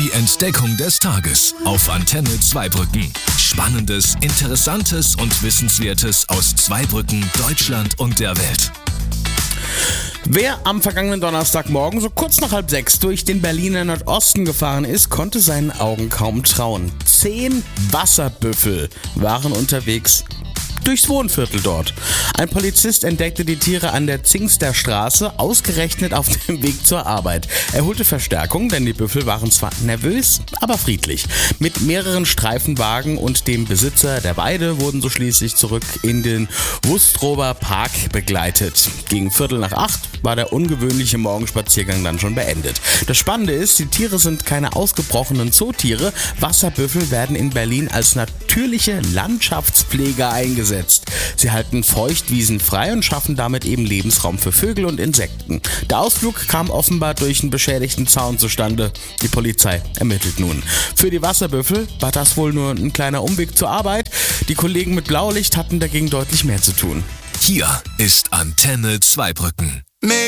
Die Entdeckung des Tages auf Antenne Zweibrücken. Spannendes, Interessantes und Wissenswertes aus Zweibrücken, Deutschland und der Welt. Wer am vergangenen Donnerstagmorgen so kurz nach 5:30 durch den Berliner Nordosten gefahren ist, konnte seinen Augen kaum trauen. 10 Wasserbüffel waren unterwegs durchs Wohnviertel dort. Ein Polizist entdeckte die Tiere an der Zingster Straße, ausgerechnet auf dem Weg zur Arbeit. Er holte Verstärkung, denn die Büffel waren zwar nervös, aber friedlich. Mit mehreren Streifenwagen und dem Besitzer der Weide wurden so schließlich zurück in den Wustrower Park begleitet. Gegen 7:45 war der ungewöhnliche Morgenspaziergang dann schon beendet. Das Spannende ist, die Tiere sind keine ausgebrochenen Zootiere. Wasserbüffel werden in Berlin als natürliche Landschaftspfleger eingesetzt. Sie halten Feuchtwiesen frei und schaffen damit eben Lebensraum für Vögel und Insekten. Der Ausflug kam offenbar durch einen beschädigten Zaun zustande. Die Polizei ermittelt nun. Für die Wasserbüffel war das wohl nur ein kleiner Umweg zur Arbeit. Die Kollegen mit Blaulicht hatten dagegen deutlich mehr zu tun. Hier ist Antenne Zweibrücken.